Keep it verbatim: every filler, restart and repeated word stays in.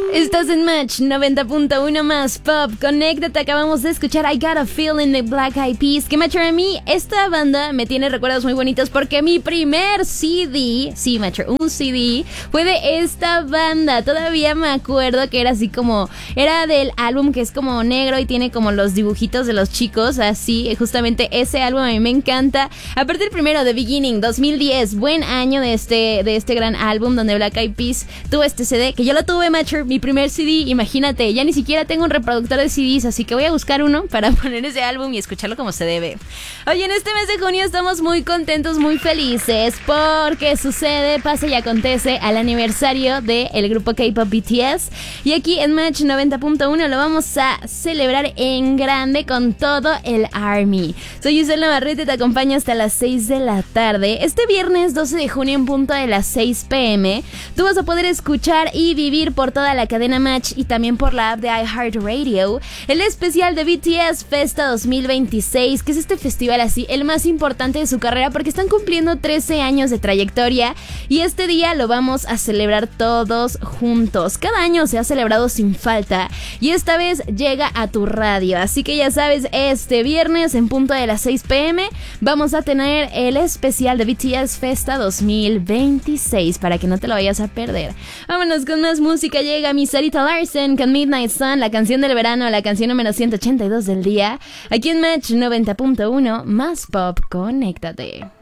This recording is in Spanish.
Estás en Match noventa punto uno más Pop. Conéctate, acabamos de escuchar I Got a Feeling de Black Eyed Peas. Que Matcher, a mí esta banda me tiene recuerdos muy bonitos porque mi primer C D, sí Matcher, un C D, fue de esta banda. Todavía me acuerdo que era así como, era del álbum que es como negro y tiene como los dibujitos de los chicos, así, justamente ese álbum a mí me encanta. Aparte el primero, The Beginning, dos mil diez, buen año de este, de este gran álbum donde Black Eyed Peas tuvo este C D, que yo lo tuve, Matcher, mi primer C D, imagínate, ya ni siquiera tengo un reproductor de C Ds, así que voy a buscar uno para poner ese álbum y escucharlo como se debe. Oye, en este mes de junio estamos muy contentos, muy felices, porque sucede, pasa y acontece al aniversario del grupo K-pop B T S, y aquí en Match noventa punto uno lo vamos a celebrar en grande con todo el ARMY. Soy Isel Navarrete, te acompaño hasta las seis de la tarde. Este viernes doce de junio en punto de las seis pm, tú vas a poder escuchar y vivir por toda la cadena Match y también por la app de iHeartRadio el especial de B T S Festa dos mil veintiséis, que es este festival así, el más importante de su carrera porque están cumpliendo trece años de trayectoria y este día lo vamos a celebrar todos juntos. Cada año se ha celebrado sin falta y esta vez llega a tu radio, así que ya sabes, este viernes en punto de las seis pm vamos a tener el especial de B T S Festa dos mil veintiséis para que no te lo vayas a perder. Vámonos con más música, llega mi Sarita Larson con Midnight Sun, la canción del verano, la canción número ciento ochenta y dos del día, aquí en Match noventa punto uno más Pop. Conéctate.